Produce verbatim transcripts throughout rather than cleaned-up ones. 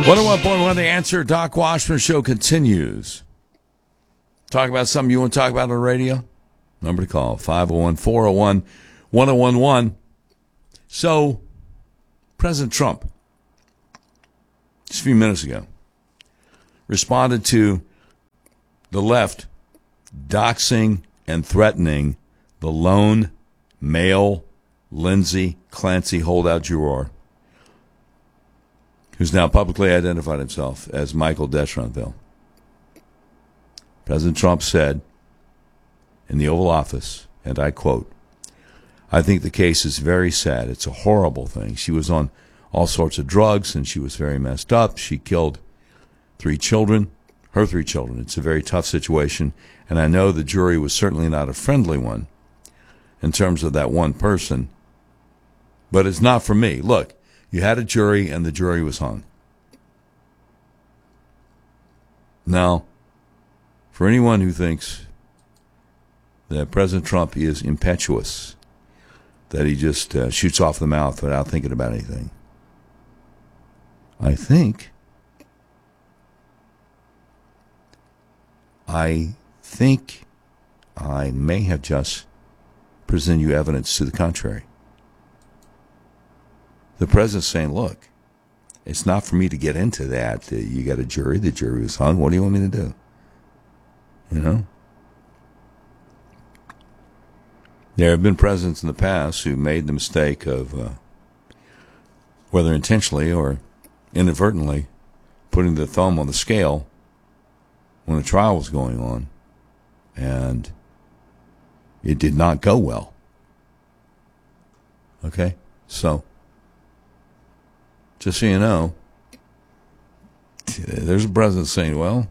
one oh one point one The Answer. Doc Washburn Show continues. Talk about something you want to talk about on the radio? Number to call, five oh one, four oh one, one oh one one. So, President Trump, just a few minutes ago, responded to the left doxing and threatening the lone male Lindsay Clancy holdout juror, who's now publicly identified himself as Michael Deschantel. President Trump said in the Oval Office, and I quote, "I think the case is very sad. It's a horrible thing. She was on all sorts of drugs, and she was very messed up. She killed three children, her three children. It's a very tough situation, and I know the jury was certainly not a friendly one in terms of that one person, but it's not for me. Look, you had a jury, and the jury was hung." Now, for anyone who thinks that President Trump is impetuous, that he just uh, shoots off the mouth without thinking about anything, I think, I think I may have just presented you evidence to the contrary. The president's saying, look, it's not for me to get into that. You got a jury, the jury was hung. What do you want me to do? You know? There have been presidents in the past who made the mistake of, uh, whether intentionally or inadvertently, putting the thumb on the scale when a trial was going on, and it did not go well. Okay? So, just so you know, there's a president saying, well,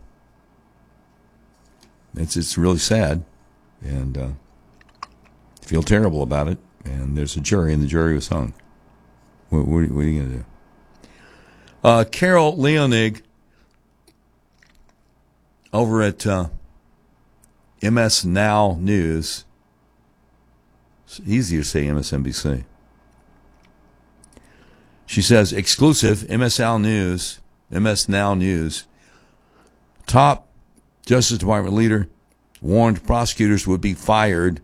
it's it's really sad, and uh, feel terrible about it, and there's a jury, and the jury was hung. What, what, what are you going to do? Uh, Carol Leonig over at uh, M S Now News. It's easier to say M S N B C. She says, exclusive, M S N News, M S Now News, top Justice Department leader warned prosecutors would be fired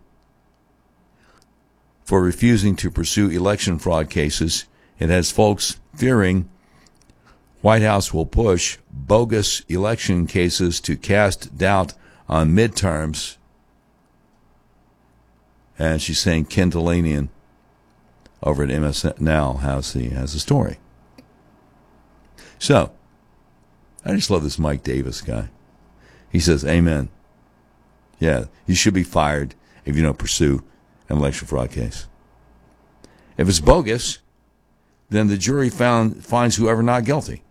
for refusing to pursue election fraud cases. It has folks fearing White House will push bogus election cases to cast doubt on midterms. And she's saying Ken Talanian over at M S Now has the has the story. So, I just love this Mike Davis guy. He says, amen. Yeah, you should be fired if you don't pursue an election fraud case. If it's bogus, then the jury found finds whoever not guilty.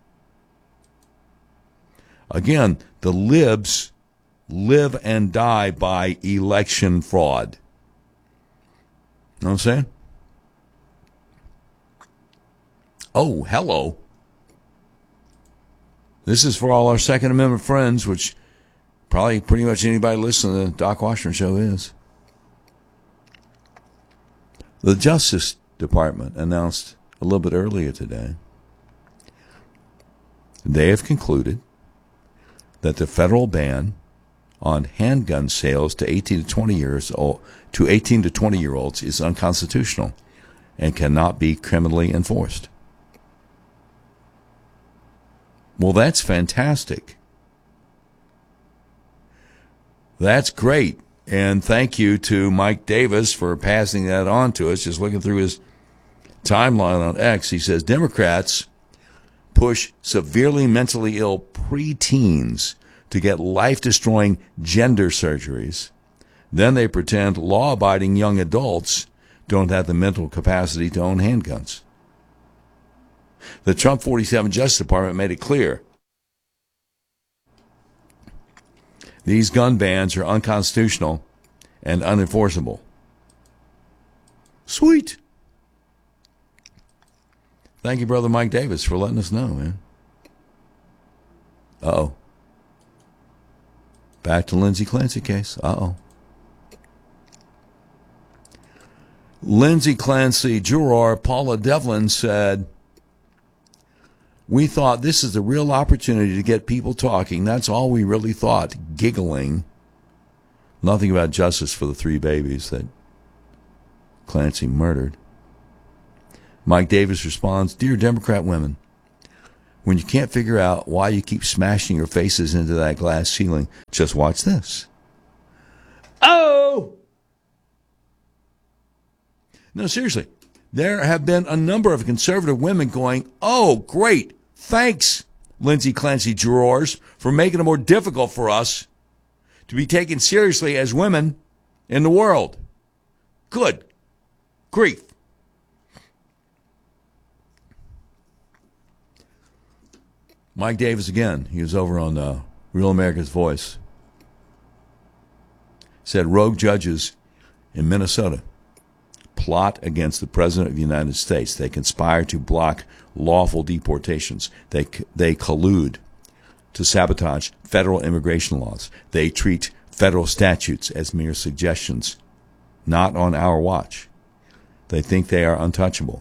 Again, the libs live and die by election fraud. Know what I'm saying? Oh, hello. This is for all our Second Amendment friends, which probably pretty much anybody listening to the Doc Washburn Show is. The Justice Department announced a little bit earlier today they have concluded that the federal ban on handgun sales to eighteen to twenty years old to eighteen to twenty year olds is unconstitutional and cannot be criminally enforced. Well, that's fantastic. That's great. And thank you to Mike Davis for passing that on to us. Just looking through his timeline on X, he says Democrats push severely mentally ill preteens to get life-destroying gender surgeries. Then they pretend law-abiding young adults don't have the mental capacity to own handguns. The Trump forty-seven Justice Department made it clear these gun bans are unconstitutional and unenforceable. Sweet. Thank you, Brother Mike Davis, for letting us know, man. Uh-oh. Back to Lindsay Clancy case. Uh-oh. Lindsay Clancy juror Paula Devlin said We thought this is a real opportunity to get people talking. That's all we really thought, giggling. Nothing about justice for the three babies that Clancy murdered. Mike Davis responds, Dear Democrat women, when you can't figure out why you keep smashing your faces into that glass ceiling, just watch this. Oh! No, seriously. There have been a number of conservative women going, oh, great, thanks, Lindsay Clancy jurors, for making it more difficult for us to be taken seriously as women in the world. Good grief. Mike Davis again, he was over on uh, Real America's Voice, said rogue judges in Minnesota plot against the President of the United States. They conspire to block lawful deportations. They they collude to sabotage federal immigration laws. They treat federal statutes as mere suggestions, not on our watch. They think they are untouchable.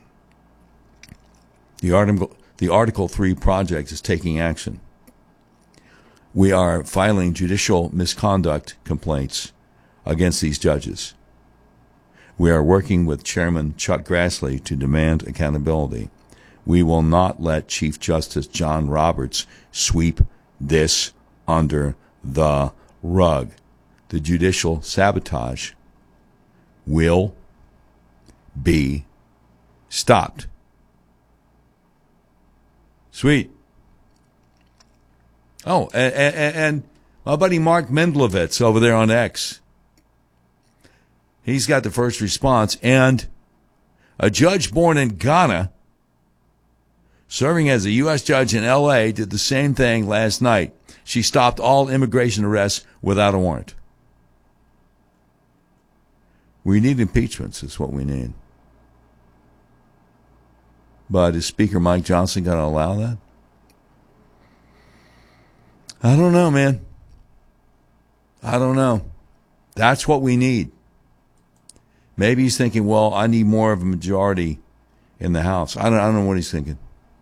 The article, the Article three project is taking action. We are filing judicial misconduct complaints against these judges. We are working with Chairman Chuck Grassley to demand accountability. We will not let Chief Justice John Roberts sweep this under the rug. The judicial sabotage will be stopped. Sweet. Oh, and, and, and my buddy Mark Mendlovitz over there on X, he's got the first response. And a judge born in Ghana, serving as a U S judge in L A, did the same thing last night. She stopped all immigration arrests without a warrant. We need impeachments, is what we need. But is Speaker Mike Johnson going to allow that? I don't know, man. I don't know. That's what we need. Maybe he's thinking, well, I need more of a majority in the House. I don't, I don't know what he's thinking.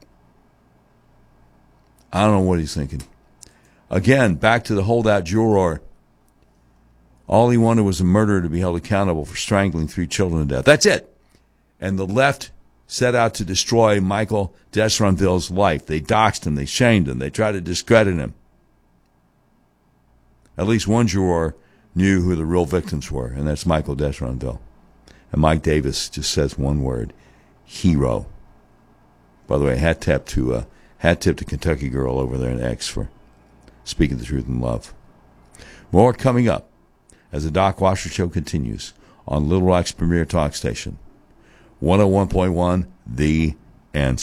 I don't know what he's thinking. Again, back to the holdout juror. All he wanted was a murderer to be held accountable for strangling three children to death. That's it. And the left set out to destroy Michael Desronville's life. They doxed him. They shamed him. They tried to discredit him. At least one juror knew who the real victims were, and that's Michael Desronville. And Mike Davis just says one word, hero. By the way, hat tip to uh, hat tip to Kentucky Girl over there in X for speaking the truth in love. More coming up as the Doc Washer Show continues on Little Rock's premier talk station, one oh one point one The Answer.